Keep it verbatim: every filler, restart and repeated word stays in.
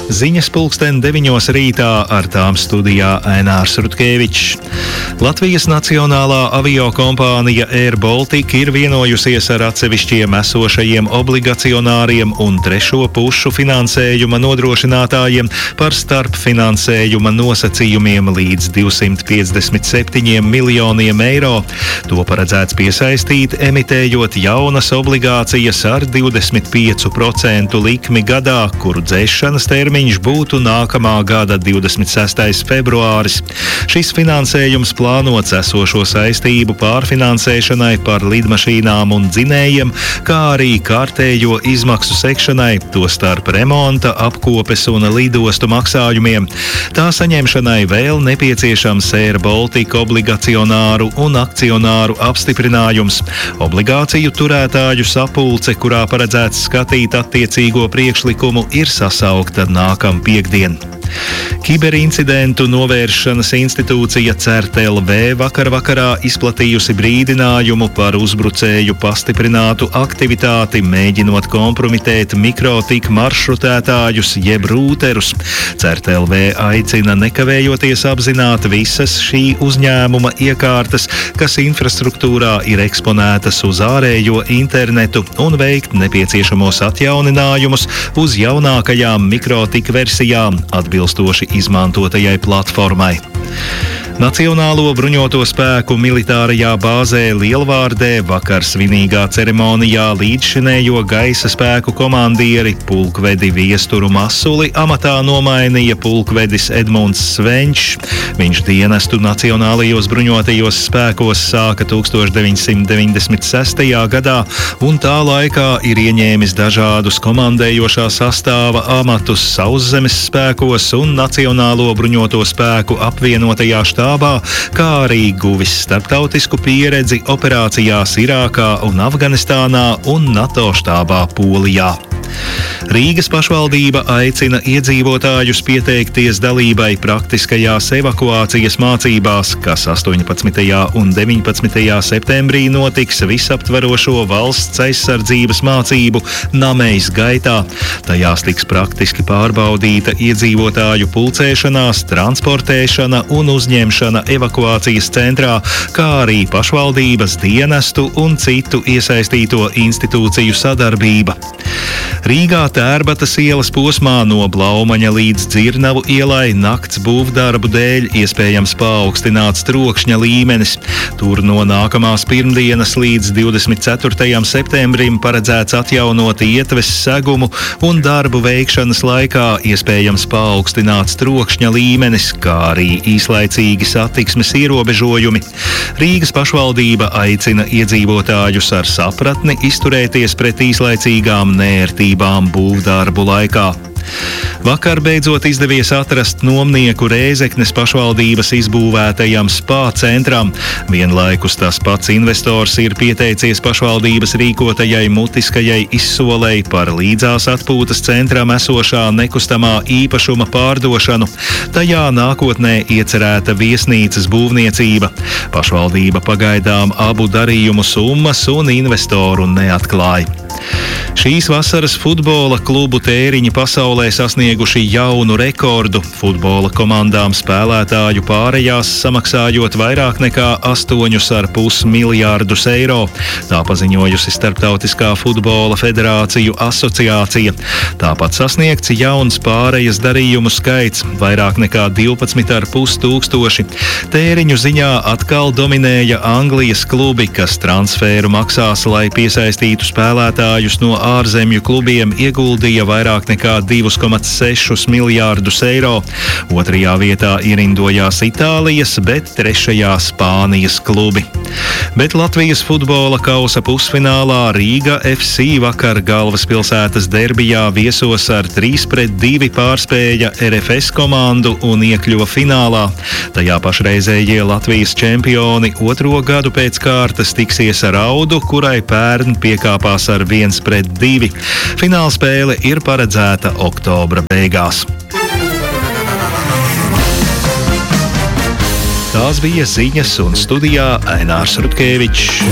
Ziņas pulksten deviņos rītā, ar tām studijā Ainārs Rutkevičs. Latvijas nacionālā aviokompānija Air Baltica ir vienojusies ar atsevišķiem esošajiem obligacionāriem un trešo pušu finansējuma nodrošinātājiem par starpfinansējuma nosacījumiem līdz divsimt piecdesmit septiņiem miljoniem eiro. To paredzēts piesaistīt, emitējot jaunas obligācijas ar divdesmit piecu procentu likmi gadā, kuru dzēšanas termiņš būtu nākamā gada divdesmit sestais februāris. Šis finansējums plānots esošo saistību pārfinansēšanai par lidmašīnām un dzinējiem, kā arī kārtējo izmaksu sekšanai, tostarp remonta, apkopes un lidostu maksājumiem. Tā saņemšanai vēl nepieciešams Air Baltica obligacionāru un akcionāru apstiprinājums. Obligāciju turētāju sapulce, kurā paredzēts skatīt attiecīgo priekšlikumu, ir sasaukta nākam piekdien. Kiberincidentu novēršanas institūcija CERT-L V vakar vakarā izplatījusi brīdinājumu par uzbrucēju pastiprinātu aktivitāti, mēģinot kompromitēt mikrotik maršrutētājus jeb rūterus. CERT-L V aicina nekavējoties apzināt visas šī uzņēmuma iekārtas, kas infrastruktūrā ir eksponētas uz ārējo internetu, un veikt nepieciešamos atjauninājumus uz jaunākajām mikrotik versijām, atbilstoši izmantotajai platformai. Nacionālo bruņoto spēku militārajā bāzē Lielvārdē vakar svinīgā ceremonijā līdzšinējo gaisa spēku komandieri pulkvedi Viesturu Masuli amatā nomainīja pulkvedis Edmunds Svenčs. Viņš dienestu Nacionālajos bruņotajos spēkos sāka tūkstoš deviņsimt deviņdesmit sestajā gadā un tā laikā ir ieņēmis dažādus komandējošā sastāva amatus Sauszemes spēkos un Nacionālo bruņoto spēku apvienotajā štābā, kā arī guvis starptautisku pieredzi operācijās Irākā un Afganistānā un NATO štābā Polijā. Rīgas pašvaldība aicina iedzīvotājus pieteikties dalībai praktiskajās evakuācijas mācībās, kas astoņpadsmitajā un deviņpadsmitajā septembrī notiks visaptverošo valsts aizsardzības mācību Namejas gaitā. Tajās tiks praktiski pārbaudīta iedzīvotāju pulcēšanās, transportēšana un uzņemšana evakuācijas centrā, kā arī pašvaldības dienestu un citu iesaistīto institūciju sadarbība. Rīgā Tērbatas ielas posmā no Blaumaņa līdz Dzirnavu ielai nakts būvdarbu dēļ iespējams paaugstināts trokšņa līmenis. Tur no nākamās pirmdienas līdz divdesmit ceturtajam septembrim paredzēts atjaunot ietves segumu un darbu veikšanas laikā iespējams paaugstināts trokšņa līmenis, kā arī īslaicīgi satiksmes ierobežojumi. Rīgas pašvaldība aicina iedzīvotājus ar sapratni izturēties pret īslaicīgām nērtībām būvdarbu laikā. Vakar beidzot izdevies atrast nomnieku Rēzeknes pašvaldības izbūvētajam spā centram. Vienlaikus tas pats investors ir pieteicies pašvaldības rīkotajai mutiskajai izsolei par līdzās atpūtas centram esošā nekustamā īpašuma pārdošanu. Tajā nākotnē iecerēta viesnīcas būvniecība. Pašvaldība pagaidām abu darījumu summas un investoru neatklāja. Šīs vasaras futbola klubu tēriņi pasaulē sasnieguši jaunu rekordu. Futbola komandām spēlētāju pārējās samaksājot vairāk nekā astoņus ar pus miljārdus eiro. Tā paziņojusi Starptautiskā futbola federāciju asociācija. Tāpat sasniegts jauns pārējas darījumu skaits – vairāk nekā divpadsmit ar pus tūkstoši. Tēriņu ziņā atkal dominēja Anglijas klubi, kas transferu maksās, lai piesaistītu spēlētājus no ārzemju klubiem, ieguldīja vairāk nekā divus komats sešus miljārdus eiro. Otrajā vietā ierindojās Itālijas, bet trešajā Spānijas klubi. Bet Latvijas futbola kausa pusfinālā Rīga F C vakar galvaspilsētas derbijā viesos ar trīs pret divi pārspēja R F S komandu un iekļuva finālā. Tajā pašreizējie Latvijas čempioni otro gadu pēc kārtas tiksies ar Audu, kurai pērn piekāpās ar viens pret divi. Finālspēle ir paredzēta oktobra beigās. Tās bija ziņas un studijā Ainārs Rutkevičs.